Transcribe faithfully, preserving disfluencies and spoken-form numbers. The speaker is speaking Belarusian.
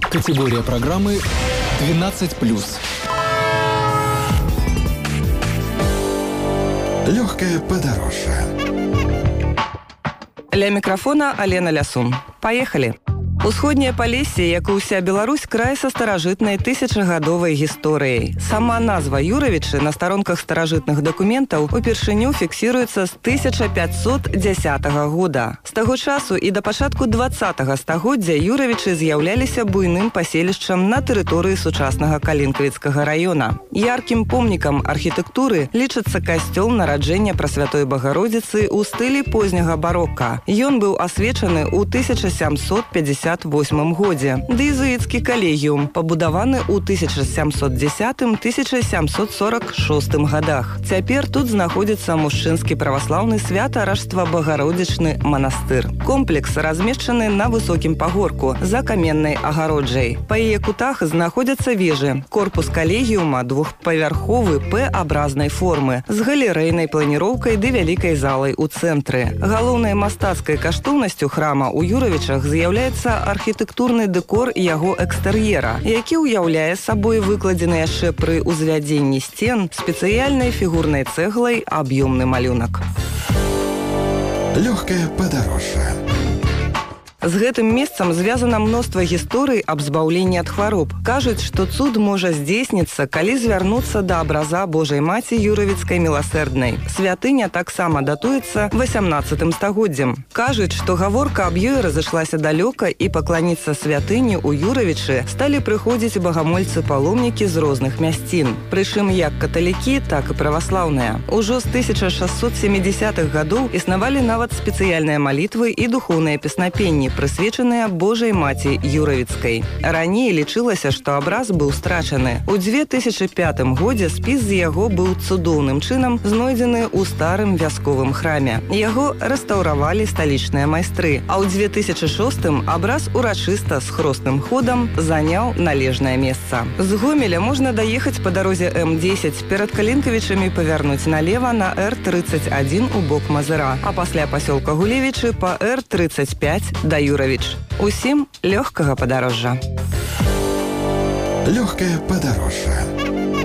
Категория программы двенадцать плюс. Легкое подорожье. Ля мікрафона Алена Лясун. Поехали! Усходняе Палессе, як і ўся Беларусь, край са старажытнай тысячагадовай гісторыяй. Сама назва Юравічы на старонках старажытных дакументаў упершыню фіксіруецца з тысяча пятьсот дзесятага года. З таго часу і да пачатку дваццатага стагоддзя Юравічы з'яўляліся буйным паселішчам на тэрыторыі сучаснага Калінкавіцкага раёна. Яркім помнікам архітэктуры лічыцца касцёл нараджэння Прасвятой Багародзіцы ў стылі позняга барока. Ён быў асвечаны ў тысяча сямсот пятьдесят восьмым годзе. Дэзуіцкі калегіум, пабудаваны ў тысяча сямсот дзесятым — тысяча сямсот сорок шостым гадах. Цяпер тут знаходзіцца мужчынскі праваслаўны свята-ражства-багародзічны манастыр. Комплекс размешчаны на высокім пагорку за каменнай агароджай. Па яе кутах знаходзяцца вежы. Корпус калегіума двухпавярховы П-абразнай формы з галерэйнай планіроўкай ды вялікай залай у цэнтры. Галоўнай мастацкай каштоўнасцю храма ў Юравічах з'яўляецца архітэктурны дэкор яго экстэр'ера, які ўяўляе сабой выкладзены яшчэ пры ўзвядзенні сцен спецыяльнай фігурнай цэглай аб'ёмны малюнак. Легкое подорожье. З гэтым месцам звязана мноства гісторый аб збаўленні ад хвароб. Кажуць, што цуд можа здзейсніцца, калі звярнуцца да абраза Божай Маці Юравіцкай міласэрднай. Святыня таксама датуецца васямнаццатым стагоддзем. Кажуць, што гаворка аб ёй разышлася далёка і пакланіцца святыні ў Юравічы сталі прыходзіць багамольцы-паломнікі з розных мясцін. Прычым як каталікі, так і праваслаўныя. Ужо з тысяча шэсцьсот сямідзесятых гадоў існавалі нават спецыяльныя малітвы і духоўныя песнапенні, прысвечаныя Божай Маці Юравіцкай. Раней лічылася, што абраз быў страчаны. У дзве тысячы пятым годзе спіс з яго быў цудоўным чынам знойдзены ў старым вясковым храме. Яго рэстаўравалі сталічныя майстры, а ў дзве тысячы шостым абраз урачыста з хросным ходам заняў належнае месца. З Гомеля можна даехаць па дарозе Эм дзесяць, перад Калінкавічамі павярнуць налева на Р тридцать один у бок Мазыра, а пасля пасёлка Гулевічы па Р тридцать пять да Юравіч. Усім лёгкага падарожжа. Легкое подорожье.